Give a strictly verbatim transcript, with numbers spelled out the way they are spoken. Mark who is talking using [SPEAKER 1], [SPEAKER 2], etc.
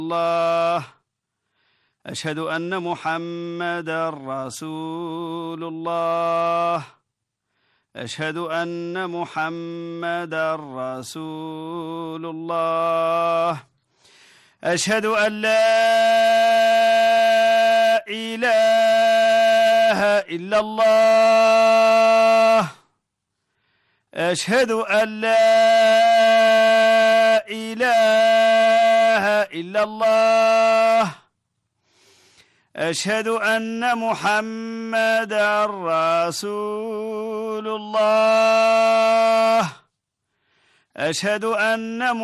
[SPEAKER 1] الله أشهد أن محمدا رسول الله أشهد أن محمدا رسول الله أشهد أن لا إله إلا الله أشهد أن لا إله إلا الله أشهد أن محمدا رسول الله أشهد أن